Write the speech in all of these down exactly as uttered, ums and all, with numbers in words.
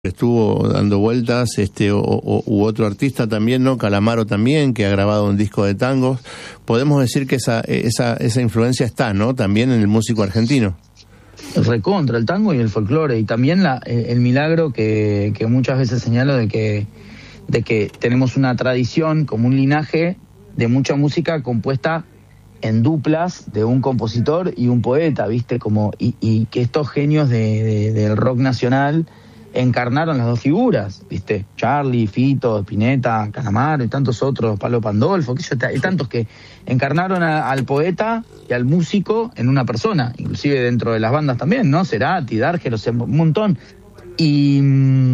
estuvo dando vueltas, este o, o, u otro artista también, ¿no? Calamaro también, que ha grabado un disco de tangos. Podemos decir que esa esa esa influencia está, ¿no? También en el músico argentino. Recontra el tango y el folclore, y también la, el, el milagro que, que muchas veces señalo de que de que tenemos una tradición, como un linaje de mucha música compuesta en duplas de un compositor y un poeta, ¿viste? Como y, y que estos genios de, de, del rock nacional encarnaron las dos figuras, ¿viste? Charly, Fito, Spinetta, Calamaro y tantos otros, Palo Pandolfo, que yo, hay tantos que encarnaron a, al poeta y al músico en una persona, inclusive dentro de las bandas también, ¿no? Cerati, Darger, o sea, un montón. Y,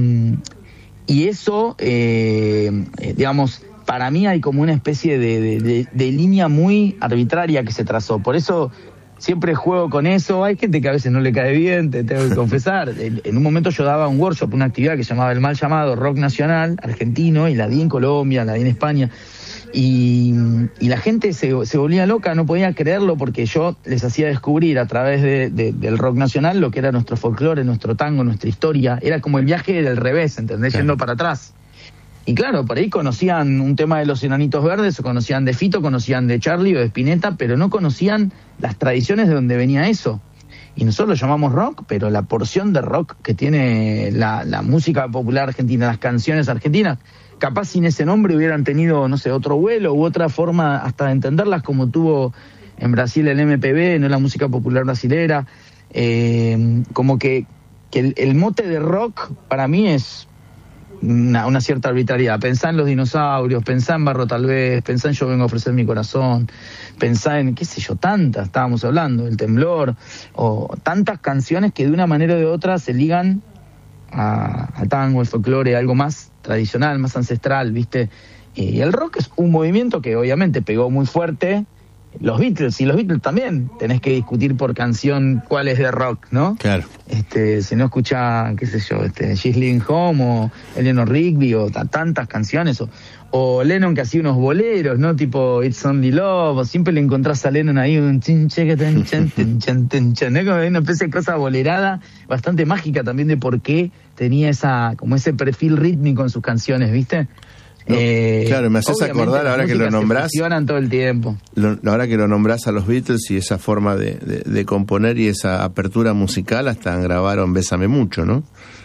y eso, eh, digamos, para mí hay como una especie de, de, de, de línea muy arbitraria que se trazó. Por eso siempre juego con eso. Hay gente que a veces no le cae bien, te tengo que confesar. En un momento yo daba un workshop, una actividad que se llamaba el mal llamado Rock Nacional Argentino, y la di en Colombia, la di en España. Y, y la gente se, se volvía loca, no podía creerlo, porque yo les hacía descubrir a través de, de, del rock nacional lo que era nuestro folclore, nuestro tango, nuestra historia. Era como el viaje del revés, ¿entendés? Claro. Yendo para atrás. Y claro, por ahí conocían un tema de los Enanitos Verdes, o conocían de Fito, conocían de Charly o de Spinetta, pero no conocían las tradiciones de donde venía eso. Y nosotros lo llamamos rock, pero la porción de rock que tiene la, la música popular argentina, las canciones argentinas, capaz sin ese nombre hubieran tenido, no sé, otro vuelo u otra forma hasta de entenderlas, como tuvo en Brasil el M P B, no la música popular brasilera. Eh, como que, que el, el mote de rock para mí es Una, una cierta arbitrariedad. Pensá en los dinosaurios, pensá en Barro tal vez, pensá en Yo vengo a ofrecer mi corazón, pensá en, qué sé yo, tantas, estábamos hablando, El temblor, o tantas canciones que de una manera o de otra se ligan a, a tango, el folclore, algo más tradicional, más ancestral, ¿viste? Y el rock es un movimiento que obviamente pegó muy fuerte. Los Beatles, y los Beatles también tenés que discutir por canción cuál es de rock, ¿no? Claro. Este, si no escucha, qué sé yo, este, She's Leaving Home, o Eleanor Rigby, o t- tantas canciones, o, o Lennon que hacía unos boleros, ¿no? Tipo It's Only Love, o siempre le encontrás a Lennon ahí un chin che que ten chan ten chan ten chan, ¿no? Como una especie de cosa bolerada, bastante mágica también, de por qué tenía esa, como ese perfil rítmico en sus canciones, ¿viste? No, eh, claro, me haces acordar ahora que lo nombrás. Todo el tiempo. Lo, ahora que lo nombrás a los Beatles y esa forma de, de, de componer y esa apertura musical, hasta grabaron Bésame Mucho, ¿no?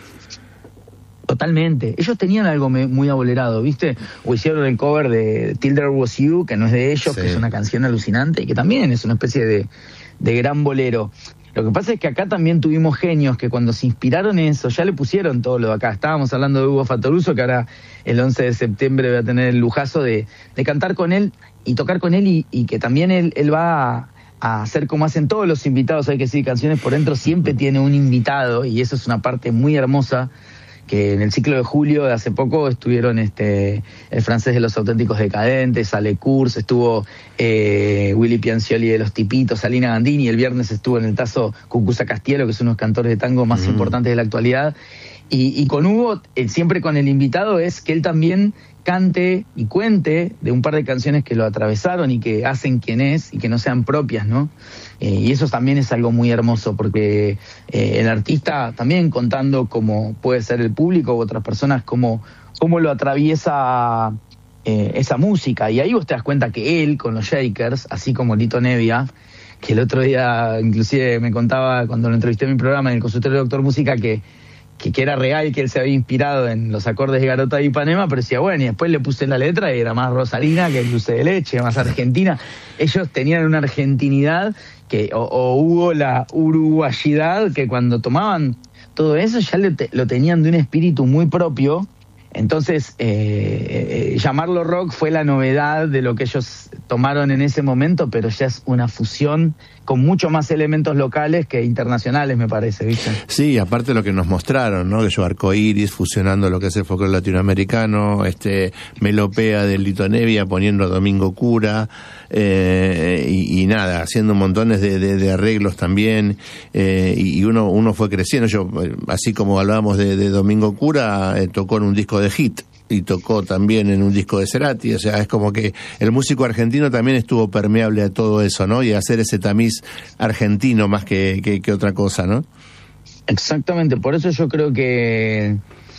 Totalmente. Ellos tenían algo me, muy abolerado, ¿viste? O hicieron el cover de Till There Was You, que no es de ellos, sí, que es una canción alucinante y que también es una especie de, de gran bolero. Lo que pasa es que acá también tuvimos genios que cuando se inspiraron en eso, ya le pusieron todo lo de acá. Estábamos hablando de Hugo Fattoruso, que ahora el once de septiembre voy a tener el lujazo de, de cantar con él y tocar con él, y, y que también él, él va a, a hacer como hacen todos los invitados. Hay que decir, Canciones por Dentro siempre tiene un invitado, y eso es una parte muy hermosa. Que en el ciclo de julio de hace poco estuvieron este el francés de Los Auténticos Decadentes, Ale Kurz, estuvo eh, Willy Piancioli de Los Tipitos, Alina Gandini, y el viernes estuvo en el Tazo Cucuza Castielo, que son unos cantores de tango más mm. importantes de la actualidad. Y, y con Hugo, eh, siempre con el invitado, es que él también cante y cuente de un par de canciones que lo atravesaron y que hacen quien es y que no sean propias, ¿no? Eh, y eso también es algo muy hermoso, porque eh, el artista también contando como puede ser el público u otras personas, cómo, cómo lo atraviesa eh, esa música. Y ahí vos te das cuenta que él, con los Shakers, así como Lito Nevia, que el otro día inclusive me contaba cuando lo entrevisté en mi programa en el consultorio de Doctor Música, que Que, que era real, que él se había inspirado en los acordes de Garota de Ipanema, pero decía, bueno, y después le puse la letra y era más Rosalina que el dulce de leche, más argentina. Ellos tenían una argentinidad que, o, o hubo la uruguayidad, que cuando tomaban todo eso ya le te, lo tenían de un espíritu muy propio. Entonces, eh, eh, llamarlo rock fue la novedad de lo que ellos tomaron en ese momento, pero ya es una fusión con mucho más elementos locales que internacionales, me parece, ¿viste? Sí, aparte lo que nos mostraron, ¿no? Que yo Arcoiris, fusionando lo que es el folclore latinoamericano, este Melopea de Lito Nevia, poniendo a Domingo Cura, eh, y, y nada, haciendo montones de, de, de arreglos también, eh, y uno uno fue creciendo. Yo, así como hablábamos de, de Domingo Cura, eh, tocó en un disco de Hit, y tocó también en un disco de Cerati. O sea, es como que el músico argentino también estuvo permeable a todo eso, ¿no? Y a hacer ese tamiz argentino más que, que, que otra cosa, ¿no? Exactamente, por eso yo creo que